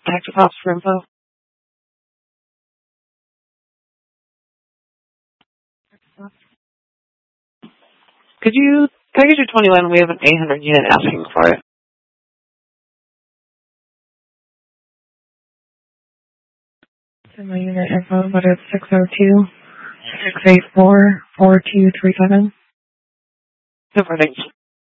Active Ops for info. Can I get your 21? We have an 800 unit asking for it. Send my unit info, but it's 602-684-4237. Super, thanks.